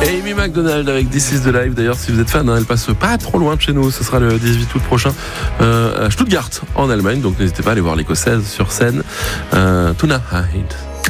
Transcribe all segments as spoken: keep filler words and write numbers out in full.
Amy McDonald avec This is the Life. D'ailleurs, si vous êtes fan, hein, elle passe pas trop loin de chez nous. Ce sera le dix-huit août prochain euh, à Stuttgart, en Allemagne. Donc n'hésitez pas à aller voir l'écossaise sur scène. Euh, Tuna Hyde.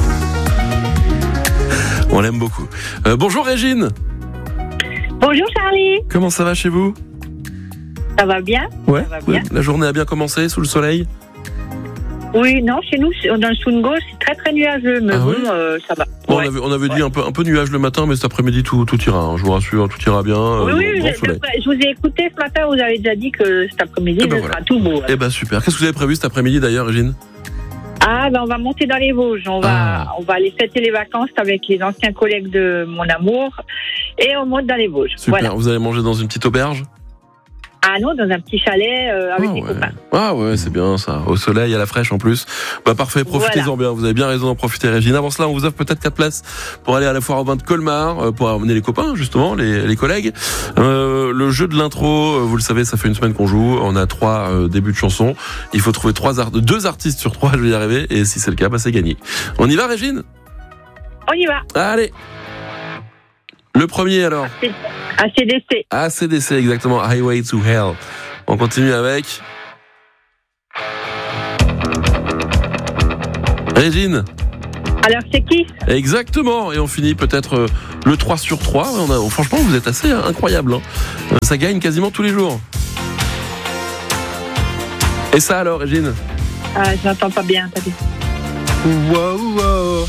On l'aime beaucoup. Euh, bonjour Régine. Bonjour Charlie. Comment ça va chez vous? Ça va bien? Ouais. Ça va bien. La journée a bien commencé sous le soleil? Oui, non, chez nous, dans le Sungo, c'est très très nuageux, mais Ah bon, oui euh, ça va. Bon, Ouais. on avait, on avait dit Ouais. un peu, un peu nuage le matin, mais cet après-midi tout, tout ira. Hein, je vous rassure, tout ira bien. Oui, euh, oui, bon je, soleil. je vous ai écouté ce matin, vous avez déjà dit que cet après-midi, Eh ben ce voilà. sera tout beau. Eh ben super. Qu'est-ce que vous avez prévu cet après-midi d'ailleurs, Régine? Ah, ben on va monter dans les Vosges, on va, Ah. on va aller fêter les vacances avec les anciens collègues de mon amour, et on monte dans les Vosges. Super. Voilà. Vous allez manger dans une petite auberge? Ah non, dans un petit chalet euh, avec ah, les ouais. copains. Ah ouais, c'est bien ça. Au soleil, à la fraîche en plus. Bah parfait, profitez-en Voilà. bien. Vous avez bien raison d'en profiter, Régine. Avant cela, on vous offre peut-être quatre places pour aller à la foire au vin de Colmar, euh, pour amener les copains, justement, les, les collègues. Euh, le jeu de l'intro, euh, vous le savez, ça fait une semaine qu'on joue. On a trois euh, débuts de chansons. Il faut trouver trois art- deux artistes sur trois, je vais y arriver. Et si c'est le cas, bah c'est gagné. On y va, Régine? On y va. Allez. Le premier alors. A C D C. A C D C, exactement. Highway to Hell. On continue avec Régine. Alors c'est qui? Exactement. Et on finit peut-être euh, le trois sur trois. On a, franchement, vous êtes assez euh, incroyable. Hein. Euh, ça gagne quasiment tous les jours. Et ça alors, Régine? Ah, je n'entends pas bien, t'as dit. Wow, wow.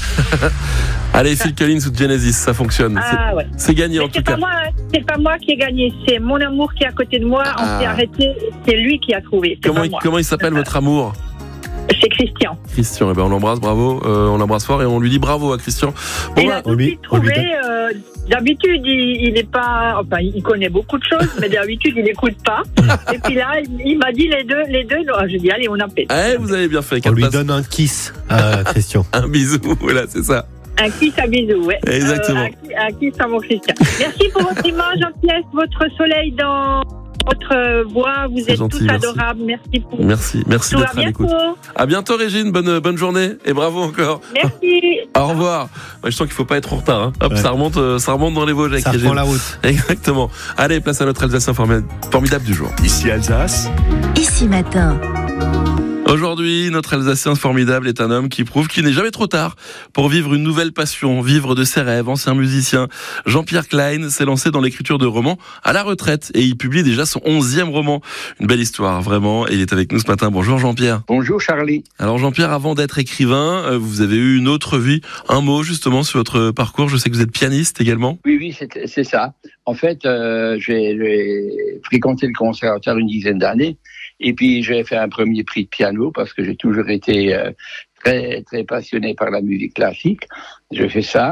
Allez, Phil Collins ou Genesis, ça fonctionne. Ah ouais. C'est, c'est gagné Mais en c'est tout pas cas. moi, hein. C'est pas moi qui ai gagné, c'est mon amour qui est à côté de moi. Ah. On s'est arrêté, c'est lui qui a trouvé. C'est Comment, pas il, moi. comment il s'appelle votre amour? C'est Christian. Christian. Eh ben on l'embrasse, bravo. Euh, on l'embrasse fort et on lui dit bravo à Christian. Bon, il bah, a tout de suite on lui trouvé. Euh, d'habitude, il, il est pas, enfin, il connaît beaucoup de choses, mais d'habitude, il n'écoute pas. Et puis là, il, il m'a dit les deux, les deux. Non, je dis allez, on appelle. eh, vous avez bien fait. On quatre lui places. donne un kiss à Christian. Un bisou, voilà, c'est ça. Un kiss à bisous, ouais. Exactement. Euh, un, un kiss à mon Christian. Merci pour votre image, en pièce, votre soleil dans votre voix. Vous C'est êtes gentil, tous merci. adorables. Merci pour Merci, merci tout. À d'être à l'écoute. bientôt. À bientôt, Régine. Bonne, bonne journée et bravo encore. Merci. Au revoir. Ouais, je sens qu'il faut pas être en retard. Hein. Hop, Ouais. ça remonte, euh, ça remonte dans les Vosges avec Ça Régine. reprend la route. Exactement. Allez, place à notre Alsacien formi- formidable du jour. Ici Alsace. Ici Matin. Aujourd'hui, notre Alsacien formidable est un homme qui prouve qu'il n'est jamais trop tard pour vivre une nouvelle passion, vivre de ses rêves. Ancien musicien, Jean-Pierre Klein s'est lancé dans l'écriture de romans à la retraite et il publie déjà son onzième roman. Une belle histoire, vraiment. Et il est avec nous ce matin. Bonjour Jean-Pierre. Bonjour Charlie. Alors Jean-Pierre, avant d'être écrivain, euh, vous avez eu une autre vie. Un mot justement sur votre parcours. Je sais que vous êtes pianiste également. Oui, oui, c'est, c'est ça. En fait, euh, j'ai, j'ai fréquenté le conservatoire une dizaine d'années et puis j'ai fait un premier prix de piano parce que j'ai toujours été euh, très, très passionné par la musique classique. J'ai fait ça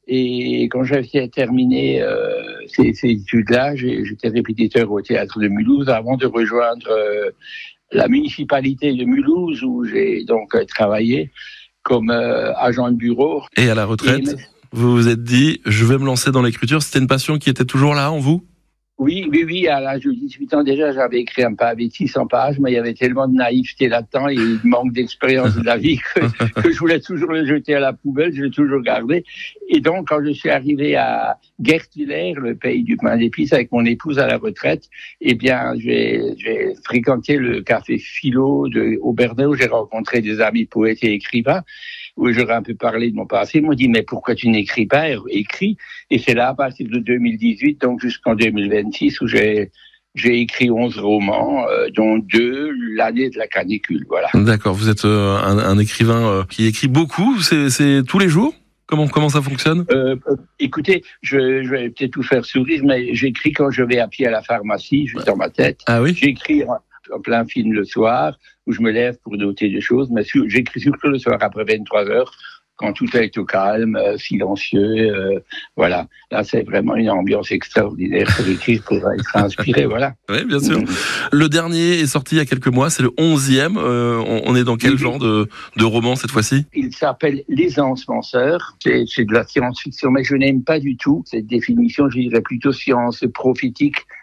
et quand j'ai terminé euh, ces, ces études-là, j'ai, j'étais répétiteur au théâtre de Mulhouse avant de rejoindre euh, la municipalité de Mulhouse où j'ai donc euh, travaillé comme euh, agent de bureau. Et à la retraite, Et- vous vous êtes dit, je vais me lancer dans l'écriture. C'était une passion qui était toujours là en vous? Oui, oui, oui. À l'âge de dix-huit ans déjà, j'avais écrit un pavé de six cents pages, mais il y avait tellement de naïveté là-dedans et de manque d'expérience de la vie que, que je voulais toujours le jeter à la poubelle. Je l'ai toujours gardé. Et donc, quand je suis arrivé à Guertiller, le pays du pain d'épices, avec mon épouse à la retraite, eh bien, j'ai, j'ai fréquenté le café Philo de Aubernais où j'ai rencontré des amis poètes et écrivains, où j'aurais un peu parlé de mon passé. Ils m'ont dit, mais pourquoi tu n'écris pas? Écris. Et c'est là, à partir de deux mille dix-huit, donc jusqu'en deux mille vingt-six, où j'ai, j'ai écrit onze romans, euh, dont deux l'année de la canicule. Voilà. D'accord, vous êtes euh, un, un écrivain euh, qui écrit beaucoup. C'est, c'est tous les jours? Comment, comment ça fonctionne? Euh, euh, écoutez, je, je vais peut-être vous faire sourire, mais j'écris quand je vais à pied à la pharmacie, juste dans ma tête. Ah oui? J'écris en, en plein film le soir, où je me lève pour noter des choses, mais sur, j'écris surtout le soir après vingt-trois heures, quand tout est au calme, euh, silencieux, euh, voilà. Là, c'est vraiment une ambiance extraordinaire pour écrire, pour être inspiré, voilà. Oui, bien sûr. Le dernier est sorti il y a quelques mois, c'est le onzième. Euh, on, on est dans quel Oui, oui. genre de, de roman cette fois-ci? Il s'appelle Les Ensemenceurs. C'est, c'est de la science-fiction, mais je n'aime pas du tout cette définition. Je dirais plutôt science prophétique,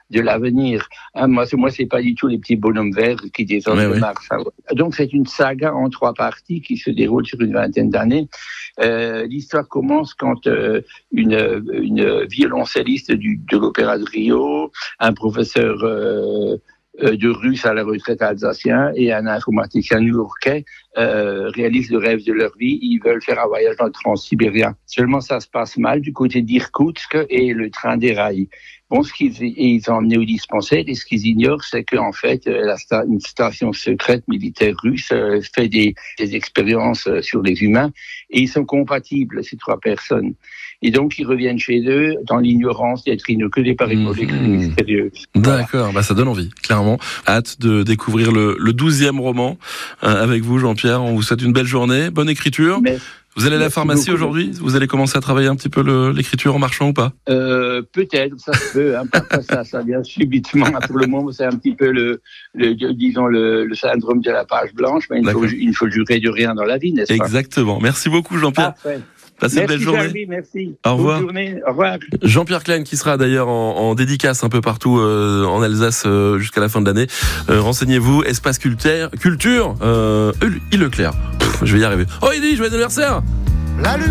de l'avenir. Hein, moi, c'est, moi, c'est pas du tout les petits bonhommes verts qui descendent ouais, de ouais. Mars. Donc, c'est une saga en trois parties qui se déroule sur une vingtaine d'années. Euh, l'histoire commence quand euh, une, une violoncelliste du, de l'Opéra de Rio, un professeur euh, de russe à la retraite alsacien et un informaticien new-yorkais euh, réalisent le rêve de leur vie. Ils veulent faire un voyage dans le transsibérien. Seulement, ça se passe mal du côté d'Irkoutsk et le train déraille. Bon, ce qu'ils ils ont emmené au dispensaire et ce qu'ils ignorent, c'est qu'en fait, la sta- une station secrète militaire russe euh, fait des, des expériences euh, sur les humains et ils sont compatibles, ces trois personnes. Et donc, ils reviennent chez eux dans l'ignorance d'être inoculés par une molécule Mmh. mystérieuse. D'accord, bah ça donne envie, clairement. Hâte de découvrir le, le douzième roman euh, avec vous, Jean-Pierre. On vous souhaite une belle journée, bonne écriture. Mais, Vous allez à la Merci pharmacie beaucoup. aujourd'hui? Vous allez commencer à travailler un petit peu le, l'écriture en marchant ou pas? Euh, peut-être, ça se peut, hein, parfois ça, ça vient subitement. Pour le moment, c'est un petit peu le, le disons, le, le syndrome de la page blanche, mais il faut, il ne faut jurer de rien dans la vie, n'est-ce pas? Exactement. Merci beaucoup, Jean-Pierre. Parfait. Passez Merci, une belle journée. Charlie, merci. Au revoir. Bonne journée. Au revoir. Jean-Pierre Klein qui sera d'ailleurs en, en dédicace un peu partout euh, en Alsace euh, jusqu'à la fin de l'année. Euh, renseignez-vous, Espace Culture, culture euh, Ile Leclerc. Pff, je vais y arriver. Oh, il dit, joyeux anniversaire! La lumière